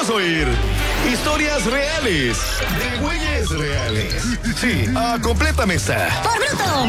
queremos oír historias reales de güeyes reales. Sí, a completa mesa. ¡Por bruto!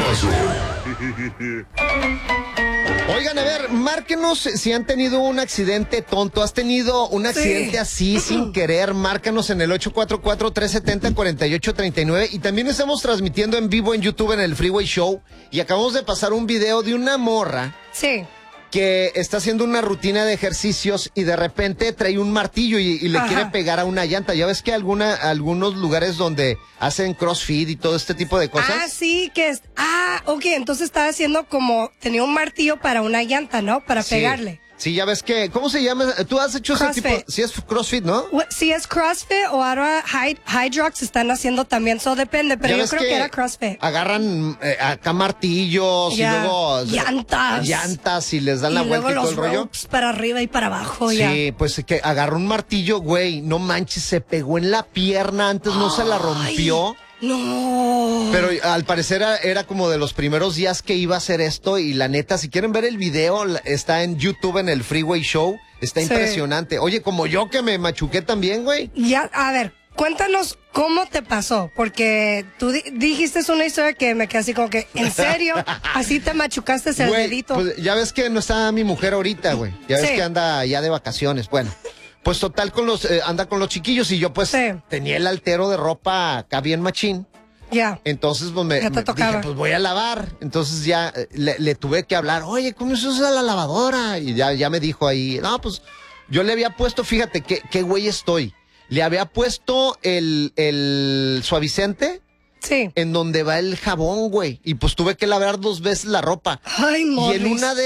Oigan, a ver, márquenos si han tenido un accidente tonto. ¿Has tenido un accidente así sin querer? Márcanos en el 844-370-4839. Y también estamos transmitiendo en vivo en YouTube en el Freeway Show. Y acabamos de pasar un video de una morra. Sí. Que está haciendo una rutina de ejercicios y de repente trae un martillo y le quiere pegar a una llanta. Ya ves que algunos lugares donde hacen CrossFit y todo este tipo de cosas. Ah, sí, que es... ok, entonces estaba haciendo como... Tenía un martillo para una llanta, ¿no? Para pegarle. Sí, ya ves que... ¿Cómo se llama? ¿Tú has hecho CrossFit. ese tipo? Sí, es CrossFit, ¿no? Sí, es CrossFit o ahora Hydrox están haciendo también. Eso depende, pero Ya yo ves creo que era CrossFit. Agarran acá martillos y luego... Llantas y les dan la vuelta y todo el rollo. Ropes para arriba y para abajo, Sí, pues que agarró un martillo, güey. No manches, se pegó en la pierna. Antes no se la rompió. No. Pero al parecer era como de los primeros días que iba a hacer esto. Y la neta, si quieren ver el video, está en YouTube en el Freeway Show. Está impresionante. Oye, como yo que me machuqué también, güey. Ya, a ver, cuéntanos cómo te pasó. Porque tú dijiste una historia que me quedé así como que, ¿en serio? ¿Así te machucaste el dedito? Pues ya ves que no está mi mujer ahorita, güey. Ya ves que anda ya de vacaciones. Bueno. Pues total anda con los chiquillos y yo pues tenía el altero de ropa acá bien machín. Ya. Entonces pues me dije, pues voy a lavar. Entonces ya le tuve que hablar, oye, ¿cómo se usa la lavadora? Y ya me dijo ahí, no, pues yo le había puesto, fíjate, qué güey estoy. Le había puesto el suavicente. Sí. En donde va el jabón, güey. Y pues tuve que lavar 2 veces la ropa. Ay, Morris. Y en una de